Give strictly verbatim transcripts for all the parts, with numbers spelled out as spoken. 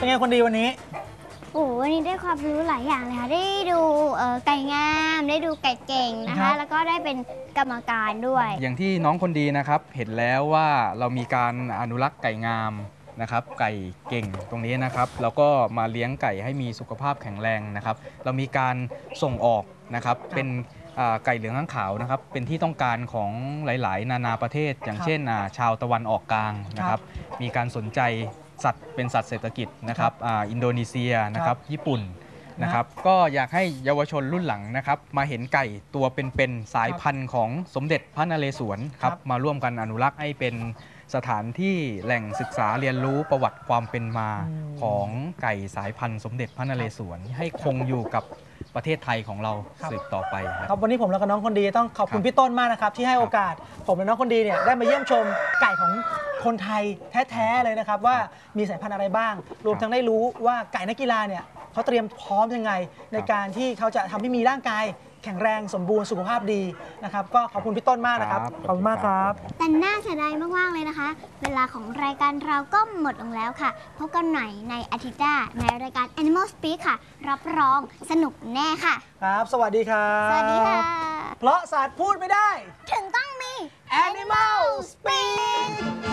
เป็นไงคนดีวันนี้โอ้วันนี้ได้ความรู้หลายอย่างเลยค่ะได้ดูไก่งามได้ดูไก่เก่งนะคะแล้วก็ได้เป็นกรรมการด้วยอย่างที่น้องคนดีนะครับเห็นแล้วว่าเรามีการอนุรักษ์ไก่งามนะครับไก่เก่งตรงนี้นะครับแล้วก็มาเลี้ยงไก่ให้มีสุขภาพแข็งแรงนะครับเรามีการส่งออกนะครับเป็นไก่เหลืองข้างขาวนะครับเป็นที่ต้องการของหลายๆ นานาประเทศอย่างเช่นชาวตะวันออกกลางนะครับมีการสนใจสัตว์เป็นสัตว์เศรษฐกิจนะครับอินโดนีเซียนะครับญี่ปุ่นนะครับก็อยากให้เยาวชนรุ่นหลังนะครับมาเห็นไก่ตัวเป็นๆสายพันธุ์ของสมเด็จพระนเรศวรครับมาร่วมกันอนุรักษ์ให้เป็นสถานที่แหล่งศึกษาเรียนรู้ประวัติความเป็นมาของไก่สายพันธุ์สมเด็จพระนเรศวรให้คงอยู่กับประเทศไทยของเราสืบต่อไปครับวันนี้ผมและน้องคนดีต้องขอบคุณพี่ต้นมากนะครับที่ให้โอกาสผมและน้องคนดีเนี่ยได้มาเยี่ยมชมไก่ของคนไทยแท้ๆเลยนะครับว่ามีสายพันธุ์อะไรบ้างรวมทั้งได้รู้ว่าไก่นักกีฬาเนี่ยเขาเตรียมพร้อมยังไงในการที่เขาจะทำให้มีร่างกายแข็งแรงสมบูรณ์สุขภาพดีนะครับก็ขอบคุณพี่ต้นมากนะครับขอบคุณมากครับแต่น่าเสียดายมากๆเลยนะคะเวลาของรายการเราก็หมดลงแล้วค่ะพบกันใหม่ในอาทิตย์หน้าในรายการ Animal Speak ค่ะรับรองสนุกแน่ค่ะครับสวัสดีครับสวัสดีค่ะเพราะสัตว์พูดไม่ได้ถึงต้องมี Animal Speak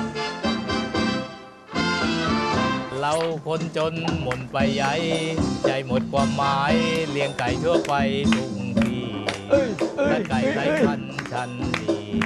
เราคนจนหม่นไปใหญ่ใจหมดความหมายเลี้ยงไก่ทั่วไปทุกที่และไก่ไร้พันธุ์ชั้นดี